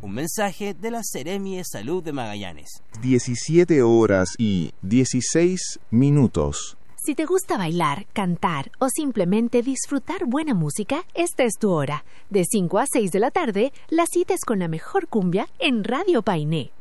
Un mensaje de la Seremi de Salud de Magallanes. 17 horas y 16 minutos. Si te gusta bailar, cantar o simplemente disfrutar buena música, esta es tu hora. De 5 a 6 de la tarde, la cita es con la mejor cumbia en Radio Painé.